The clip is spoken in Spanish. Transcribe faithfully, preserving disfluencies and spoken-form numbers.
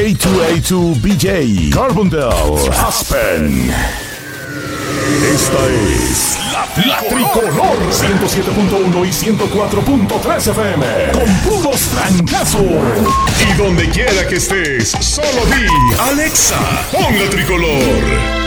dos A dos B J, Carbondale, Aspen. Esta es la, la Tricolor ciento siete punto uno y ciento cuatro punto tres F M con puros trancazos. Y donde quiera que estés, solo di Alexa, pon la Tricolor.